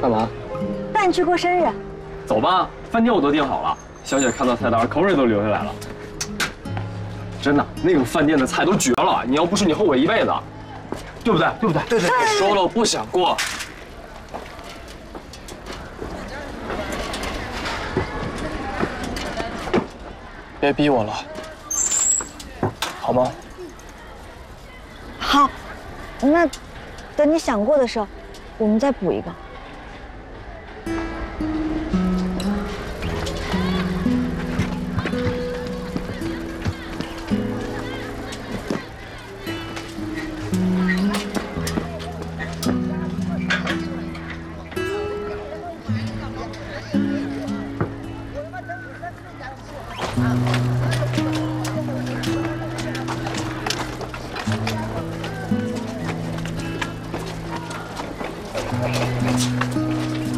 干嘛？ 带你去过生日。 走吧，饭店我都订好了。小姐看到菜单，口水都流下来了。真的，那个饭店的菜都绝了，你要不吃，你后悔一辈子，对不对？对不对？对。说了我不想过。别逼我了，好吗？ 好，那等你想过的时候，我们再补一个。